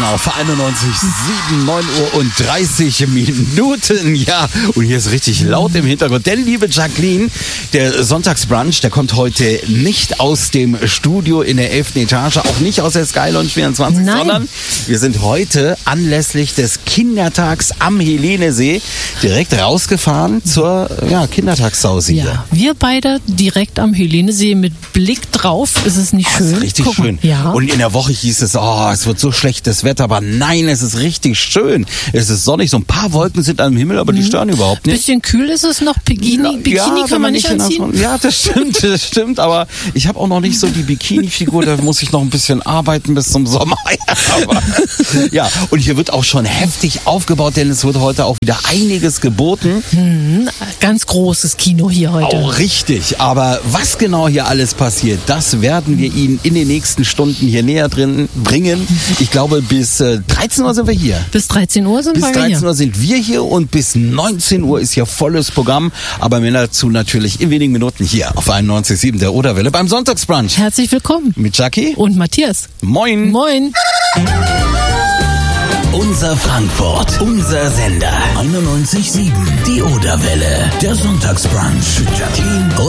auf 91,7, 9 Uhr und 30 Minuten. Ja, und hier ist richtig laut im Hintergrund. Denn, liebe Jacqueline, der Sonntagsbrunch, der kommt heute nicht aus dem Studio in der 11. Etage, auch nicht aus der Sky Lounge 24, Nein. sondern wir sind heute anlässlich des Kindertags am Helenesee direkt rausgefahren zur Kindertagssause hier. Ja, wir beide direkt am Helenesee mit Blick drauf. Ist es nicht schön? Das ist richtig Guck mal. schön. Ja. Und in der Woche hieß es, es wird so schlechtes Wetter, aber nein, es ist richtig schön. Es ist sonnig, so ein paar Wolken sind am Himmel, aber die stören überhaupt nicht. Bisschen kühl ist es noch. Bikini wenn kann man nicht anziehen. Ja, das stimmt, aber ich habe auch noch nicht so die Bikini-Figur, da muss ich noch ein bisschen arbeiten bis zum Sommer. Ja, und hier wird auch schon heftig aufgebaut, denn es wird heute auch wieder einiges geboten. Ganz großes Kino hier heute. Auch richtig, aber was genau hier alles passiert, das werden wir Ihnen in den nächsten Stunden hier näher drin bringen. Ich glaube, bis 13 Uhr sind wir hier. Bis 13 Uhr sind Bis wir 13 hier. Uhr sind wir hier und bis 19 Uhr ist hier volles Programm. Aber mehr dazu natürlich in wenigen Minuten hier auf 91,7 der Oderwelle beim Sonntagsbrunch. Herzlich willkommen. Mit Jackie. Und Matthias. Moin. Moin. Unser Frankfurt, unser Sender. 91,7 die Oderwelle. Der Sonntagsbrunch. Jacqueline